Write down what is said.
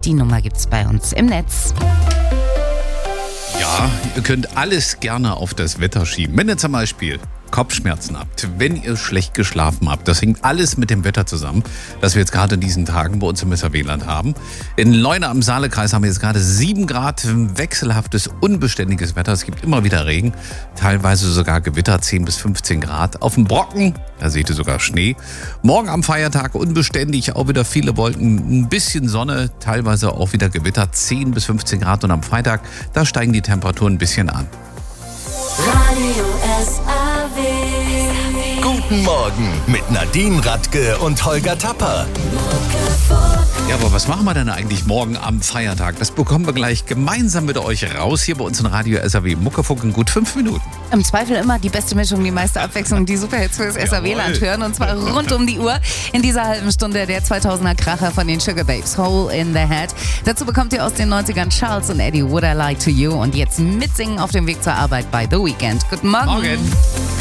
Die Nummer gibt's bei uns im Netz. Ja, ihr könnt alles gerne auf das Wetter schieben. Wenn ihr zum Beispiel Kopfschmerzen habt, wenn ihr schlecht geschlafen habt, das hängt alles mit dem Wetter zusammen, das wir jetzt gerade in diesen Tagen bei uns im Weserwehland haben. In Leuna am Saalekreis haben wir jetzt gerade 7 Grad, wechselhaftes, unbeständiges Wetter. Es gibt immer wieder Regen, teilweise sogar Gewitter, 10 bis 15 Grad. Auf dem Brocken, da seht ihr sogar Schnee. Morgen am Feiertag unbeständig, auch wieder viele Wolken, ein bisschen Sonne, teilweise auch wieder Gewitter, 10 bis 15 Grad. Und am Freitag, da steigen die Temperaturen ein bisschen an. Radio SAW. Guten Morgen mit Nadine Radke und Holger Tapper. Ja, aber was machen wir denn eigentlich morgen am Feiertag? Das bekommen wir gleich gemeinsam mit euch raus, hier bei uns in Radio SAW Muckefuck in gut 5 Minuten. Im Zweifel immer die beste Mischung, die meiste Abwechslung, die Superhits fürs SAW-Land hören. Und zwar rund um die Uhr. In dieser halben Stunde der 2000er Kracher von den Sugar Babes, Hole in the Head. Dazu bekommt ihr aus den 90ern Charles und Eddie, Would I Lie to You. Und jetzt mitsingen auf dem Weg zur Arbeit bei The Weeknd. Guten Morgen. Morgen.